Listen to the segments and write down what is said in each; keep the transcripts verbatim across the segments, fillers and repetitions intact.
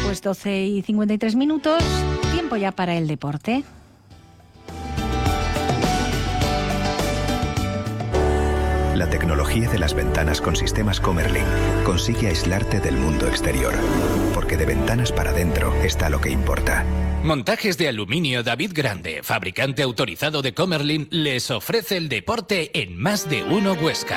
Pues doce y cincuenta y tres minutos, tiempo ya para el deporte. La tecnología de las ventanas con sistemas Comerlin consigue aislarte del mundo exterior, porque de ventanas para adentro está lo que importa. Montajes de aluminio David Grande, fabricante autorizado de Comerlin, les ofrece el deporte en Más de Uno Huesca.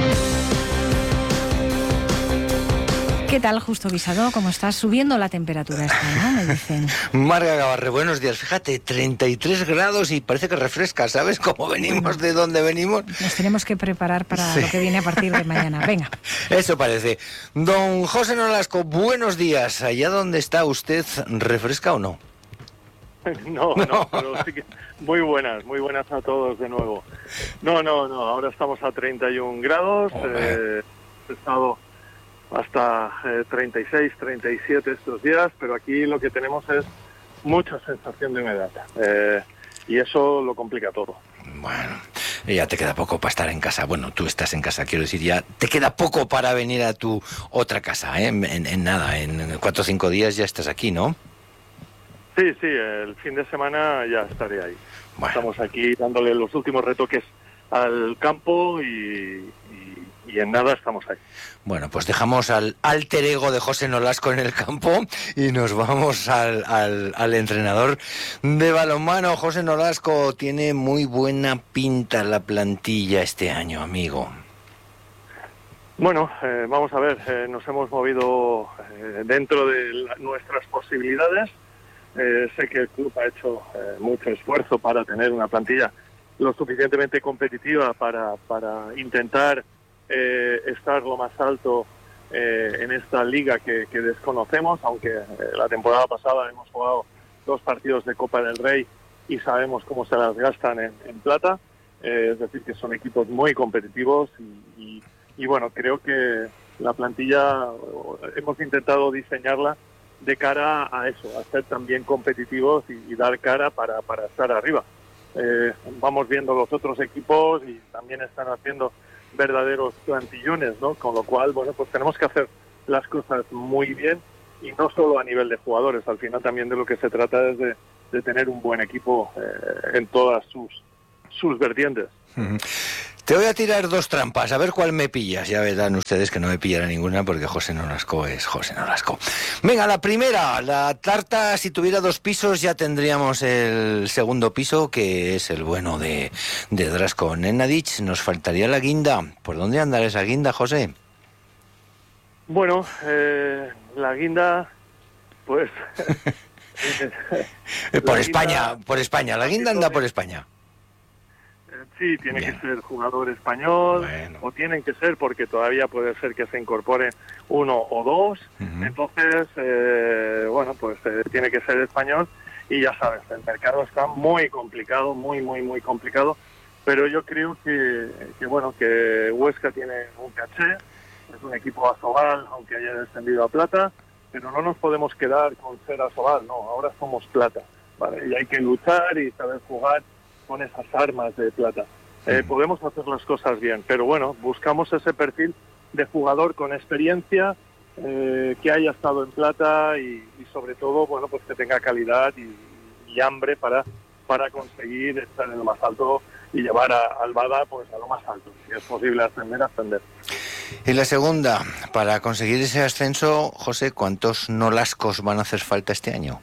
¿Qué tal, Justo Guisado? ¿Cómo estás? Subiendo la temperatura esta, ¿no? Me dicen. Marga Gabarre, buenos días. Fíjate, treinta y tres grados y parece que refresca, ¿sabes? Cómo venimos, de dónde venimos. Nos tenemos que preparar para sí. lo que viene a partir de mañana. Venga. Eso parece. Don José Nolasco, buenos días. ¿Allá donde está usted, refresca o no? No, no, no, pero sí que muy buenas, muy buenas a todos de nuevo. No, no, no, ahora estamos a treinta y un grados, eh, he estado hasta eh, treinta y seis, treinta y siete estos días, pero aquí lo que tenemos es mucha sensación de humedad eh, y eso lo complica todo. Bueno, ya te queda poco para estar en casa. Bueno, tú estás en casa, quiero decir, ya te queda poco para venir a tu otra casa, ¿eh? En, en, en nada, en cuatro o cinco días ya estás aquí, ¿no? Sí, sí, el fin de semana ya estaré ahí. Bueno. Estamos aquí dándole los últimos retoques al campo y, y, y en nada estamos ahí. Bueno, pues dejamos al alter ego de José Nolasco en el campo y nos vamos al, al, al entrenador de balonmano. José Nolasco, tiene muy buena pinta la plantilla este año, amigo. Bueno, eh, vamos a ver, eh, nos hemos movido eh, dentro de la, nuestras posibilidades. Eh, sé que el club ha hecho eh, mucho esfuerzo para tener una plantilla lo suficientemente competitiva para, para intentar eh, estar lo más alto eh, en esta liga que, que desconocemos, aunque eh, la temporada pasada hemos jugado dos partidos de Copa del Rey y sabemos cómo se las gastan en, en plata, eh, es decir, que son equipos muy competitivos y, y, y bueno, creo que la plantilla hemos intentado diseñarla de cara a eso, a ser también competitivos y, y dar cara para, para estar arriba. Eh, vamos viendo los otros equipos y también están haciendo verdaderos plantillones, ¿no? Con lo cual, bueno, pues tenemos que hacer las cosas muy bien y no solo a nivel de jugadores, al final también de lo que se trata es de, de tener un buen equipo eh, en todas sus, sus vertientes. Uh-huh. Te voy a tirar dos trampas, a ver cuál me pillas. Ya verán ustedes que no me pillará ninguna porque José Nolasco es José Nolasco. Venga, la primera, la tarta, si tuviera dos pisos ya tendríamos el segundo piso, que es el bueno de, de Draško Nenadić. Nos faltaría la guinda. ¿Por dónde andará esa guinda, José? Bueno, eh, la guinda, pues... por la España, guinda, por España. La guinda anda por España. Sí, tiene Bien. que ser jugador español, bueno. O tienen que ser, porque todavía puede ser que se incorporen uno o dos, uh-huh. Entonces, eh, bueno, pues eh, tiene que ser español y ya sabes, el mercado está muy complicado, muy, muy, muy complicado, pero yo creo que, que bueno, que Huesca tiene un caché, es un equipo Asobal, aunque haya descendido a plata, pero no nos podemos quedar con ser Asobal, no, ahora somos plata, ¿vale? Y hay que luchar y saber jugar con esas armas de plata. Eh, mm. Podemos hacer las cosas bien, pero bueno, buscamos ese perfil de jugador con experiencia, eh, que haya estado en plata y, y sobre todo, bueno, pues que tenga calidad y, y hambre para, para conseguir estar en lo más alto y llevar a Albada pues a lo más alto. Si es posible ascender, ascender. Y la segunda, para conseguir ese ascenso, José, ¿cuántos Nolascos van a hacer falta este año?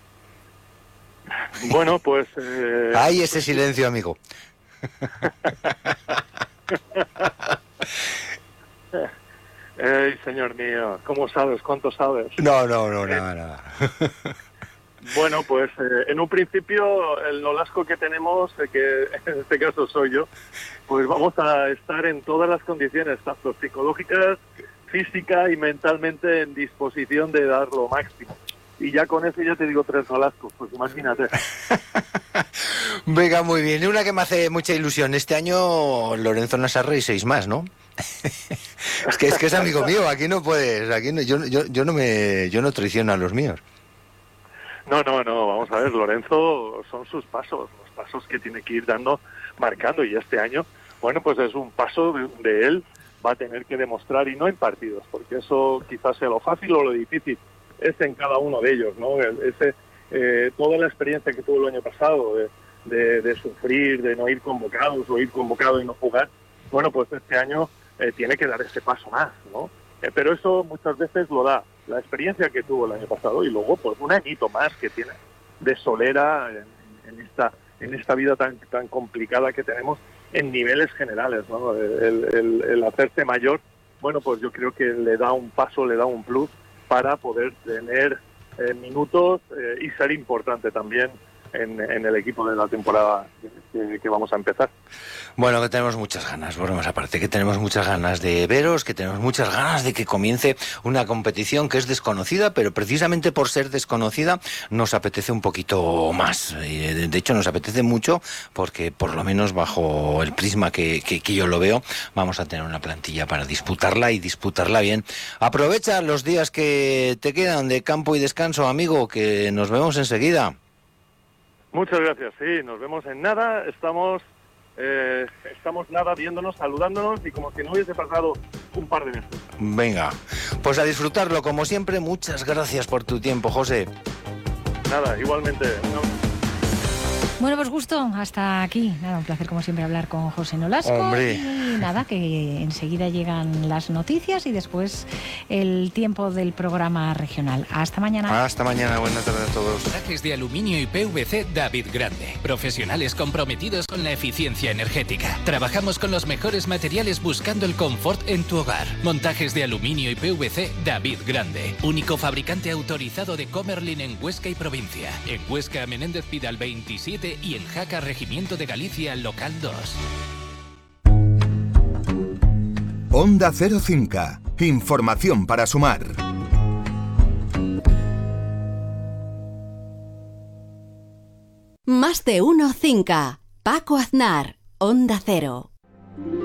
Bueno, pues... Eh, ¡Ay, ese silencio, amigo! ¡Ey, señor mío! ¿Cómo sabes? ¿Cuánto sabes? No, no, no, eh, nada, nada. Bueno, pues eh, en un principio el Nolasco que tenemos, eh, que en este caso soy yo, pues vamos a estar en todas las condiciones, tanto psicológicas, física y mentalmente en disposición de dar lo máximo. Y ya con eso ya te digo tres Nolascos, pues imagínate. Venga, muy bien. Y una que me hace mucha ilusión. Este año Lorenzo Nassarre y seis más, ¿no? es que es que es amigo mío. Aquí no puedes. Aquí no, yo, yo, yo no me, yo no traiciono a los míos. No, no, no. Vamos a ver. Lorenzo son sus pasos, los pasos que tiene que ir dando, marcando. Y este año, bueno, pues es un paso de, de él. Va a tener que demostrar y no en partidos, porque eso quizás sea lo fácil o lo difícil. es en cada uno de ellos, ¿no? Ese, eh, toda la experiencia que tuvo el año pasado de, de, de sufrir, de no ir convocados o ir convocado y no jugar, bueno, pues este año eh, tiene que dar ese paso más, ¿no? Eh, pero eso muchas veces lo da la experiencia que tuvo el año pasado y luego pues un añito más que tiene de solera en, en esta en esta vida tan tan complicada que tenemos en niveles generales, ¿no? El, el, el hacerse mayor, bueno, pues yo creo que le da un paso, le da un plus para poder tener eh, minutos eh, y ser importante también en, en el equipo de la temporada que, que vamos a empezar. Bueno, que tenemos muchas ganas, bromas aparte, que tenemos muchas ganas de veros, que tenemos muchas ganas de que comience una competición que es desconocida, pero precisamente por ser desconocida nos apetece un poquito más. De hecho, nos apetece mucho porque, por lo menos bajo el prisma que, que, que yo lo veo, vamos a tener una plantilla para disputarla y disputarla bien. Aprovecha los días que te quedan de campo y descanso, amigo, que nos vemos enseguida. Muchas gracias, sí, nos vemos en nada, estamos eh, estamos nada viéndonos, saludándonos y como si no hubiese pasado un par de meses. Venga, pues a disfrutarlo como siempre, muchas gracias por tu tiempo, José. Nada, igualmente. No. Bueno, pues gusto, hasta aquí. Nada, un placer como siempre hablar con José Nolasco. Hombre. Y nada, que enseguida llegan las noticias y después el tiempo del programa regional. Hasta mañana. Hasta mañana, buenas tardes a todos. Montajes de aluminio y P V C David Grande. Profesionales comprometidos con la eficiencia energética. Trabajamos con los mejores materiales buscando el confort en tu hogar. Montajes de aluminio y P V C David Grande. Único fabricante autorizado de Comerlin en Huesca y provincia. En Huesca, Menéndez Pidal veintisiete y en Jaca, Regimiento de Galicia, local dos. Onda Cero Cinca. Información para sumar. Más de uno Cinca. Paco Aznar, Onda Cero.